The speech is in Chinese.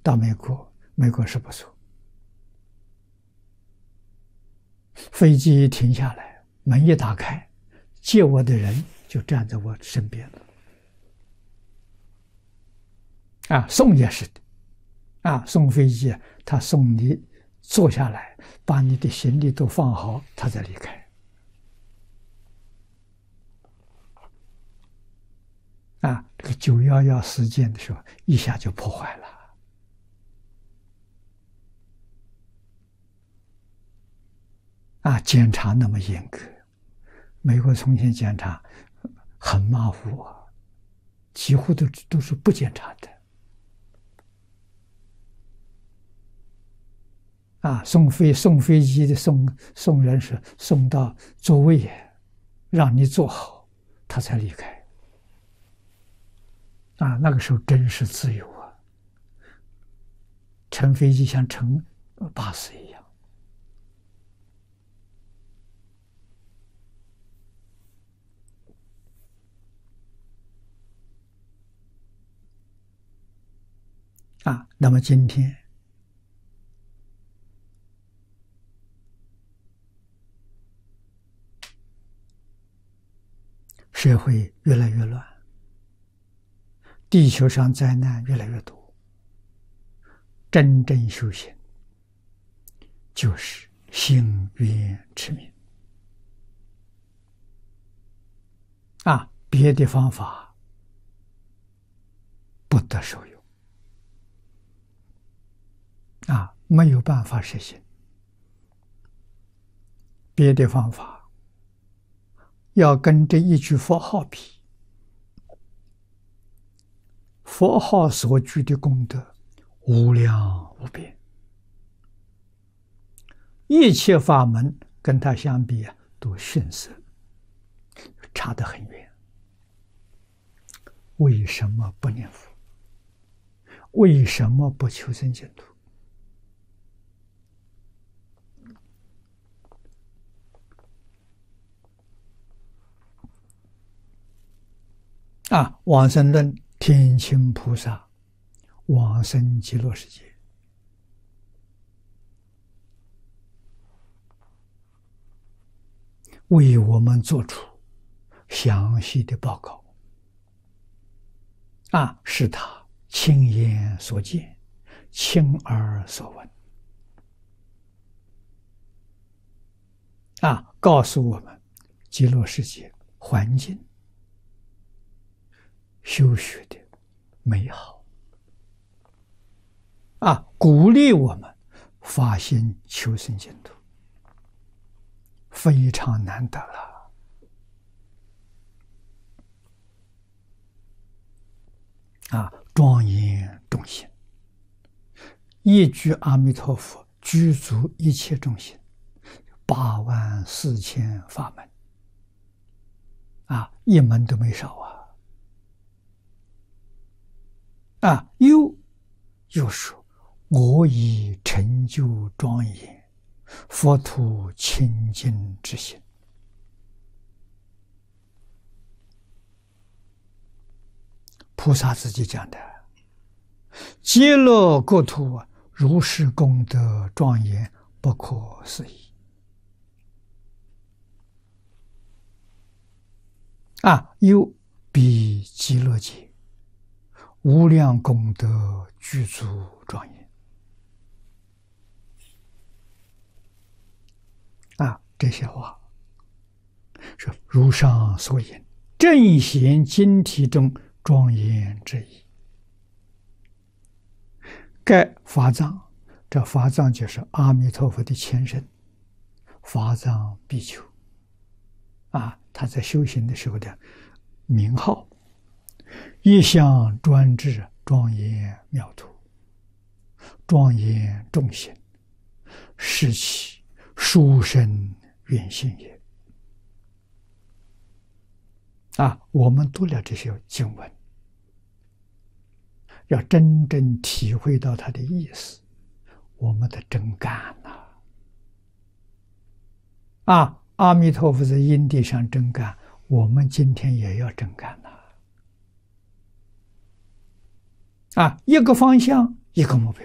到美国，美国是不错。飞机一停下来，门一打开，接我的人就站在我身边了。送也是的，送飞机，他送你坐下来，把你的行李都放好，他再离开。这个911事件的时候，一下就破坏了。检查那么严格，美国从前检查很马虎几乎都是不检查的。送飞机的送人是送到座位，让你坐好，他才离开。那个时候真是自由乘飞机像乘巴士一样。那么今天社会越来越乱，地球上灾难越来越多，真正修行就是行愿持名别的方法不得受用没有办法实行。别的方法要跟这一句佛号比，佛号所具的功德无量无边，一切法门跟它相比都逊色，差得很远。为什么不念佛？为什么不求生净土？往生论天亲菩萨往生极乐世界，为我们做出详细的报告是他亲眼所见，亲耳所闻告诉我们极乐世界环境修学的美好鼓励我们发心求生净土，非常难得了庄严众生，一句阿弥陀佛具足一切众生84000法门一门都没少又说我以成就庄严佛土清净之心。菩萨自己讲的，极乐国土如是功德庄严不可思议又比极乐界无量功德具足庄严这些话是如上所言正显经题中庄严之意。盖法藏，这法藏就是阿弥陀佛的前身，法藏比丘他在修行的时候的名号，一向专制庄严妙土，庄严众生，是其殊胜愿心也。我们读了这些经文，要真正体会到它的意思，我们的真干阿弥陀佛在因地上真干，我们今天也要真干一个方向，一个目标